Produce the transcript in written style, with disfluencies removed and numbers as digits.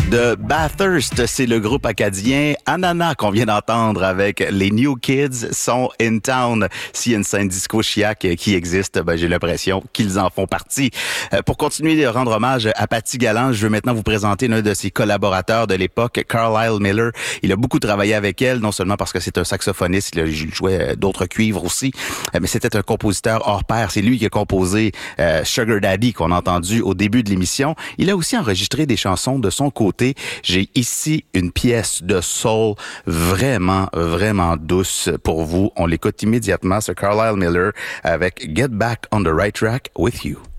de Bathurst. C'est le groupe acadien Ananas qu'on vient d'entendre avec les New Kids sont in town. S'il y a une scène disco chiac qui existe, j'ai l'impression qu'ils en font partie. Pour continuer de rendre hommage à Patty Galland, je veux maintenant vous présenter l'un de ses collaborateurs de l'époque, Carlisle Miller. Il a beaucoup travaillé avec elle, non seulement parce que c'est un saxophoniste, il jouait d'autres cuivres aussi, mais c'était un compositeur hors pair. C'est lui qui a composé Sugar Daddy qu'on a entendu au début de l'émission. Il a aussi enregistré des chansons de son côté. J'ai ici une pièce de soul vraiment, vraiment douce pour vous. On l'écoute immédiatement, ce Carlisle Miller avec Get Back on the Right Track with You.